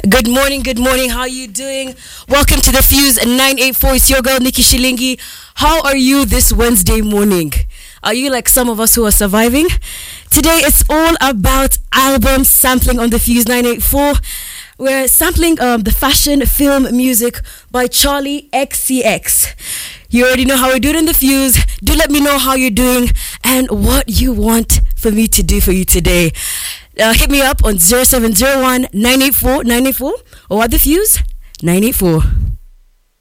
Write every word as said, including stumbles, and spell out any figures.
Good morning, good morning. How are you doing? Welcome to the Fuse nine eight four. It's your girl, Nikki Shilingi. How are you this Wednesday morning? Are you like some of us who are surviving? Today, it's all about album sampling on the Fuse nine eight four. We're sampling um, the fashion film music by Charlie X C X. You already know how we do it in the Fuse. Do let me know how you're doing and what you want for me to do for you today. Uh, hit me up on zero seven zero one nine eight four nine eight four or at the Fuse nine eight four.